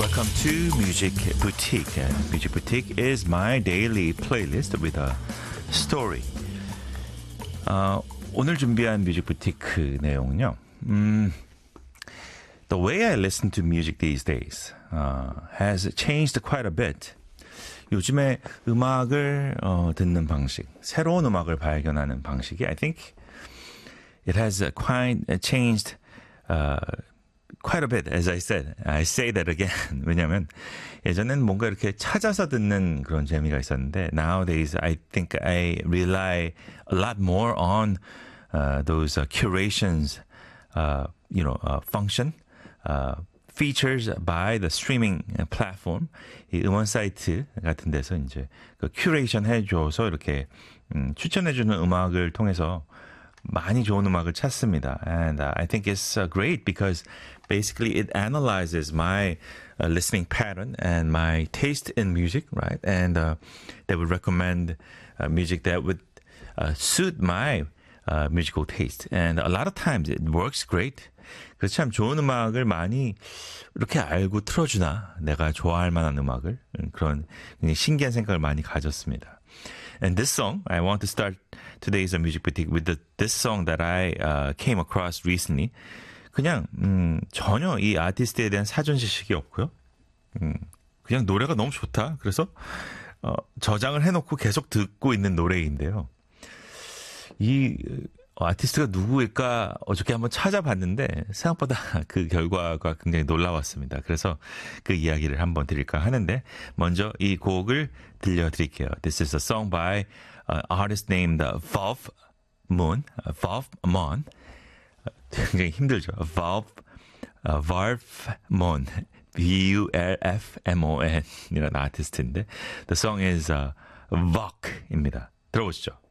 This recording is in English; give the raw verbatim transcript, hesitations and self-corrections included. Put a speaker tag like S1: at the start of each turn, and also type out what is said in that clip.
S1: Welcome to Music Boutique. And Music Boutique is my daily playlist with a story. 어, 오늘 준비한 뮤직 부티크 내용은요. 음, The way I listen to music these days uh, has changed quite a bit. 요즘에 음악을 어, 듣는 방식, 새로운 음악을 발견하는 방식이 I think it has quite changed uh, quite a bit, as I said. I say that again. 왜냐면 예전엔 뭔가 이렇게 찾아서 듣는 그런 재미가 있었는데 nowadays I think I rely a lot more on uh, those uh, curations, uh, you know, uh, function, uh, features by the streaming platform. 이 음원 사이트 같은 데서 이제 그 큐레이션 해줘서 이렇게 음, 추천해주는 음악을 통해서 많이 좋은 음악을 찾습니다. And uh, I think it's uh, great because basically it analyzes my uh, listening pattern and my taste in music, right? And uh, they would recommend uh, music that would uh, suit my uh, musical taste. And a lot of times it works great. 그래서 참 좋은 음악을 많이 이렇게 알고 틀어주나 내가 좋아할 만한 음악을 그런 신기한 생각을 많이 가졌습니다. And this song, I want to start today's music boutique with the, this song that I uh, came across recently. 그냥 음, 전혀 이 아티스트에 대한 사전 지식이 없고요. 음, 그냥 노래가 너무 좋다. 그래서 어, 저장을 해놓고 계속 듣고 있는 노래인데요. 이 아티스트가 누구일까 어저께 한번 찾아봤는데 생각보다 그 결과가 굉장히 놀라웠습니다. 그래서 그 이야기를 한번 드릴까 하는데 먼저 이 곡을 들려드릴게요. This is a song by an artist named Valve Moon. Valve Moon. 굉장히 힘들죠. Valve, uh, Valve Moon. B U L F M O N 이라는 아티스트인데 The song is uh, Vok입니다. 들어보시죠.